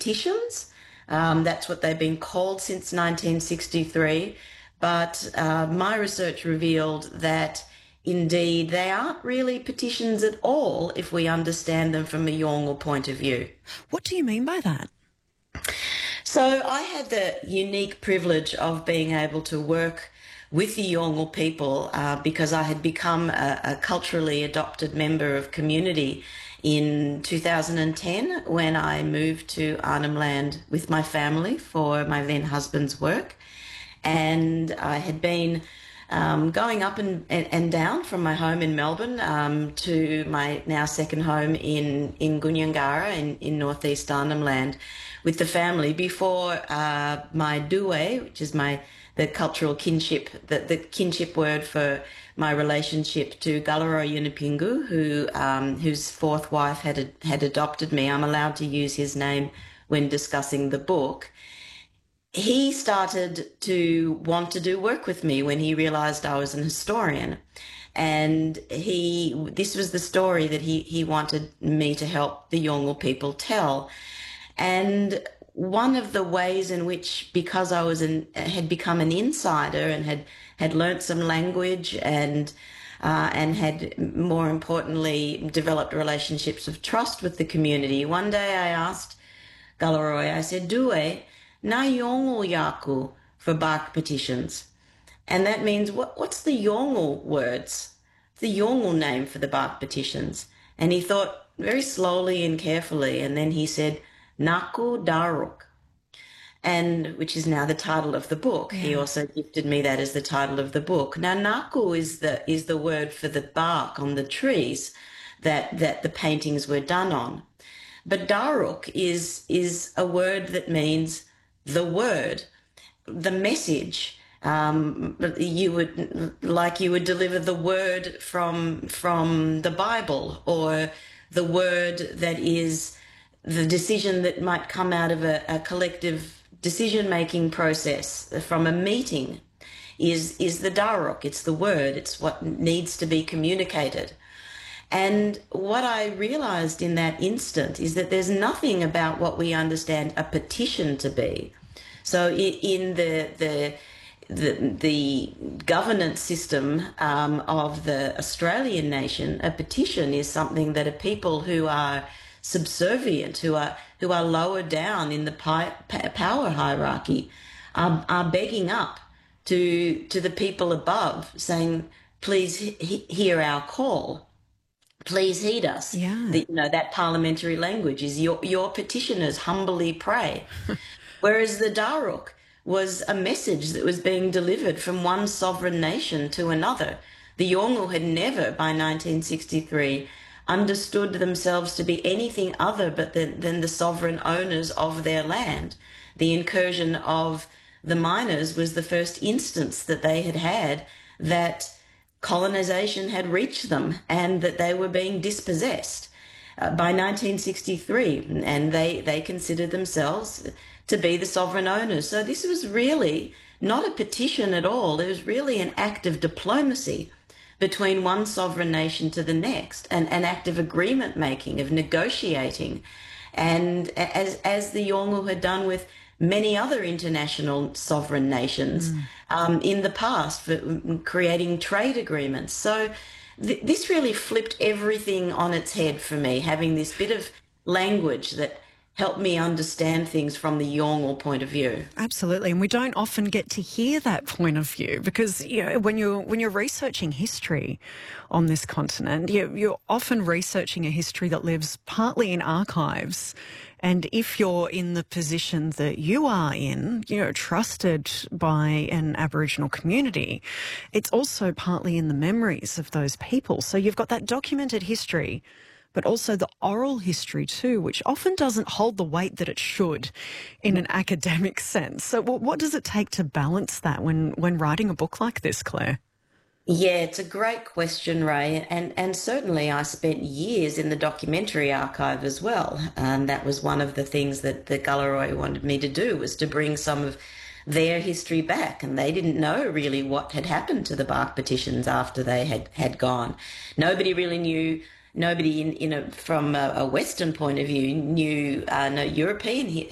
petitions. That's what they've been called since 1963. But my research revealed that indeed they aren't really petitions at all if we understand them from a Yolngu point of view. What do you mean by that? So I had the unique privilege of being able to work with the Yolngu people because I had become a culturally adopted member of community in 2010 when I moved to Arnhem Land with my family for my then husband's work. And I had been going up and down from my home in Melbourne to my now second home in Guniangara in northeast Arnhem Land with the family before my Due, which is the cultural kinship, the kinship word for my relationship to Galarrwuy Yunupingu, whose fourth wife had adopted me. I'm allowed to use his name when discussing the book. He started to want to do work with me when he realized I was an historian. And this was the story that he wanted me to help the Yolngu people tell. And one of the ways in which, because I had become an insider and had learnt some language and had, more importantly, developed relationships of trust with the community, one day I asked Galarrwuy, I said, Due, na Yolngu yaku for bark petitions. And that means, what's the Yolngu words? The Yolngu name for the bark petitions. And he thought very slowly and carefully, and then he said, Naku Daruk, and which is now the title of the book. Yeah. He also gifted me that as the title of the book. Now, Naku is the word for the bark on the trees that the paintings were done on. But Daruk is a word that means the word, the message. You would deliver the word from the Bible, or the word that is the decision that might come out of a collective decision-making process from a meeting is the Daruk. It's the word. It's what needs to be communicated. And what I realized in that instant is that there's nothing about what we understand a petition to be. So in the governance system of the Australian nation, a petition is something that a people who are subservient, who are lower down in the power hierarchy, are begging up to the people above, saying, "Please hear our call. Please heed us." Yeah. That parliamentary language is your petitioners humbly pray. Whereas the Daruk was a message that was being delivered from one sovereign nation to another. The Yolngu had never, by 1963, understood themselves to be anything other than the sovereign owners of their land. The incursion of the miners was the first instance that they had that colonization had reached them and that they were being dispossessed by 1963, and they considered themselves to be the sovereign owners. So this was really not a petition at all. It was really an act of diplomacy between one sovereign nation to the next, and an act of agreement making, of negotiating, and as the Yolngu had done with many other international sovereign nations in the past, for creating trade agreements. So this really flipped everything on its head for me, having this bit of language that helped me understand things from the Yolngu point of view. Absolutely, and we don't often get to hear that point of view because when you're researching history on this continent, you're often researching a history that lives partly in archives. And if you're in the position that you are in, trusted by an Aboriginal community, it's also partly in the memories of those people. So you've got that documented history, but also the oral history too, which often doesn't hold the weight that it should in an academic sense. So what does it take to balance that when writing a book like this, Claire? Yeah, it's a great question, Ray, and certainly I spent years in the documentary archive as well. That was one of the things that the Galarrwuy wanted me to do, was to bring some of their history back, and they didn't know really what had happened to the bark petitions after they had gone. Nobody really knew. Nobody from a Western point of view knew, no European